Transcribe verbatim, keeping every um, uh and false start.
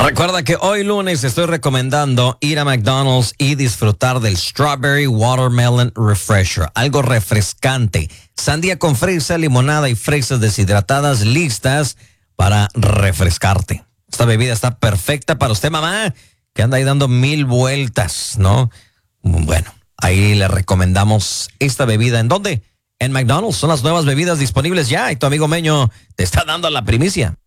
Recuerda que hoy lunes estoy recomendando ir a McDonald's y disfrutar del Strawberry Watermelon Refresher, algo refrescante. Sandía con fresa, limonada y fresas deshidratadas listas para refrescarte. Esta bebida está perfecta para usted, mamá, que anda ahí dando mil vueltas, ¿no? Bueno, ahí le recomendamos esta bebida. ¿En dónde? En McDonald's. Son las nuevas bebidas disponibles ya y tu amigo Meño te está dando la primicia.